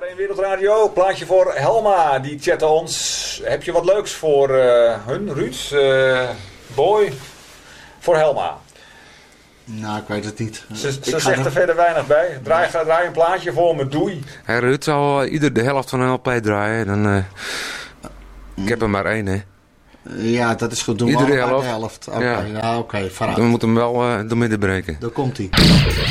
Radio Wereldradio, plaatje voor Helma, die chatte ons. Heb je wat leuks voor hun, Ruud, Boy, voor Helma? Nou, ik weet het niet. Ze zegt er verder weinig bij. Draai een plaatje voor me, doei. Hey, Ruud zal ieder de helft van een LP draaien. Dan, ik heb er maar één, hè. Ja, dat is goed. Doen Iedere we allebei helft. de helft. Oké, Ja. oké, vooruit. We moeten hem wel door midden breken. Daar komt hij.